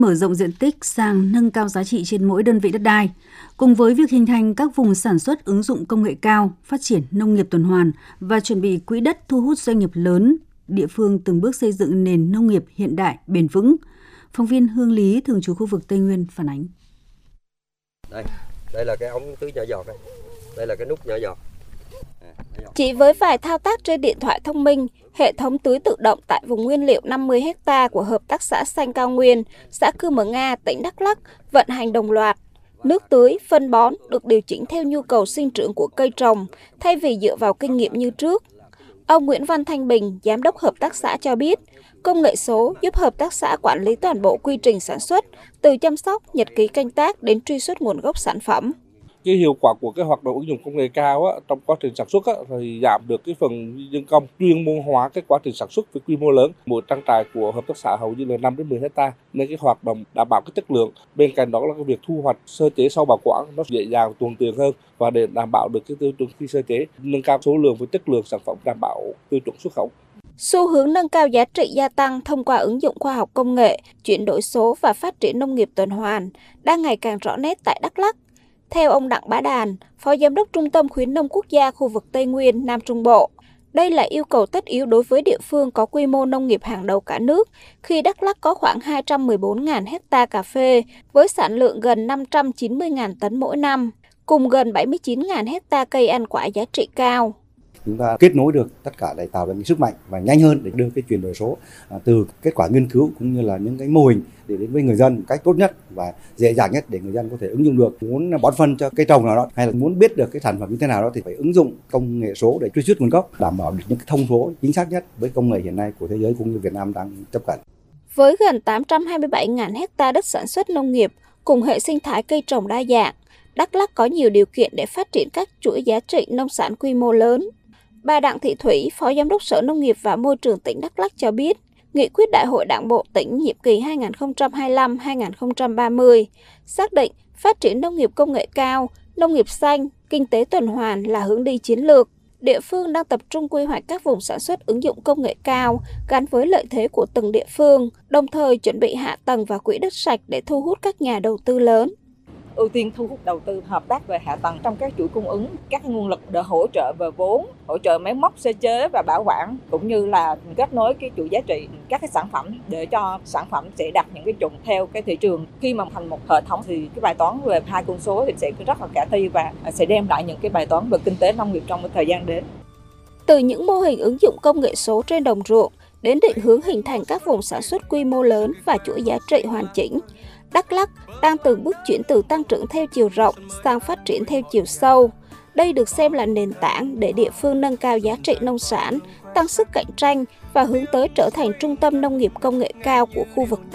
mở rộng diện tích sang nâng cao giá trị trên mỗi đơn vị đất đai. Cùng với việc hình thành các vùng sản xuất ứng dụng công nghệ cao, phát triển nông nghiệp tuần hoàn và chuẩn bị quỹ đất thu hút doanh nghiệp lớn, địa phương từng bước xây dựng nền nông nghiệp hiện đại, bền vững. Phóng viên Hương Lý, thường trú khu vực Tây Nguyên phản ánh. Đây là cái ống tưới nhỏ giọt này. Đây là cái nút nhỏ giọt. Chỉ với vài thao tác trên điện thoại thông minh, hệ thống tưới tự động tại vùng nguyên liệu 50 ha của Hợp tác xã Xanh Cao Nguyên, xã Cư Mờ Nga, tỉnh Đắk Lắk vận hành đồng loạt. Nước tưới, phân bón được điều chỉnh theo nhu cầu sinh trưởng của cây trồng, thay vì dựa vào kinh nghiệm như trước. Ông Nguyễn Văn Thanh Bình, giám đốc hợp tác xã cho biết, công nghệ số giúp hợp tác xã quản lý toàn bộ quy trình sản xuất, từ chăm sóc, nhật ký canh tác đến truy xuất nguồn gốc sản phẩm. Cái hiệu quả của cái hoạt động ứng dụng công nghệ cao trong quá trình sản xuất thì giảm được cái phần nhân công, chuyên môn hóa cái quá trình sản xuất với quy mô lớn. Mỗi trang trại của hợp tác xã hầu như là 5 đến 10 ha, nên cái hoạt động đảm bảo cái chất lượng. Bên cạnh đó là cái việc thu hoạch, sơ chế sau bảo quản nó dễ dàng, thuận tiện hơn, và để đảm bảo được cái tiêu chuẩn khi sơ chế, nâng cao số lượng và chất lượng sản phẩm, đảm bảo tiêu chuẩn xuất khẩu. Xu hướng nâng cao giá trị gia tăng thông qua ứng dụng khoa học công nghệ, chuyển đổi số và phát triển nông nghiệp tuần hoàn đang ngày càng rõ nét tại Đắk Lắk. Theo ông Đặng Bá Đàn, Phó Giám đốc Trung tâm Khuyến nông quốc gia khu vực Tây Nguyên, Nam Trung Bộ, đây là yêu cầu tất yếu đối với địa phương có quy mô nông nghiệp hàng đầu cả nước, khi Đắk Lắk có khoảng 214.000 ha cà phê với sản lượng gần 590.000 tấn mỗi năm, cùng gần 79.000 ha cây ăn quả giá trị cao. Chúng ta kết nối được tất cả để tạo ra những sức mạnh và nhanh hơn để đưa cái chuyển đổi số từ kết quả nghiên cứu cũng như là những cái mô hình để đến với người dân một cách tốt nhất và dễ dàng nhất để người dân có thể ứng dụng được. Muốn bón phân cho cây trồng nào đó hay là muốn biết được cái sản phẩm như thế nào đó thì phải ứng dụng công nghệ số để truy xuất nguồn gốc, đảm bảo được những cái thông số chính xác nhất với công nghệ hiện nay của thế giới cũng như Việt Nam đang tiếp cận. Với gần 827.000 ha đất sản xuất nông nghiệp cùng hệ sinh thái cây trồng đa dạng, Đắk Lắk có nhiều điều kiện để phát triển các chuỗi giá trị nông sản quy mô lớn. Bà Đặng Thị Thủy, Phó Giám đốc Sở Nông nghiệp và Môi trường tỉnh Đắk Lắk cho biết, Nghị quyết Đại hội Đảng bộ tỉnh nhiệm kỳ 2025-2030 xác định phát triển nông nghiệp công nghệ cao, nông nghiệp xanh, kinh tế tuần hoàn là hướng đi chiến lược. Địa phương đang tập trung quy hoạch các vùng sản xuất ứng dụng công nghệ cao gắn với lợi thế của từng địa phương, đồng thời chuẩn bị hạ tầng và quỹ đất sạch để thu hút các nhà đầu tư lớn. Ưu tiên thu hút đầu tư hợp tác về hạ tầng trong các chuỗi cung ứng, các nguồn lực để hỗ trợ về vốn, hỗ trợ máy móc sơ chế và bảo quản, cũng như là kết nối cái chuỗi giá trị các cái sản phẩm để cho sản phẩm sẽ đặt những cái chuẩn theo cái thị trường. Khi mà thành một hệ thống thì cái bài toán về hai con số thì sẽ rất là khả thi và sẽ đem lại những cái bài toán về kinh tế nông nghiệp trong thời gian đến. Từ những mô hình ứng dụng công nghệ số trên đồng ruộng đến định hướng hình thành các vùng sản xuất quy mô lớn và chuỗi giá trị hoàn chỉnh, Đắk Lắk đang từng bước chuyển từ tăng trưởng theo chiều rộng sang phát triển theo chiều sâu. Đây được xem là nền tảng để địa phương nâng cao giá trị nông sản, tăng sức cạnh tranh và hướng tới trở thành trung tâm nông nghiệp công nghệ cao của khu vực.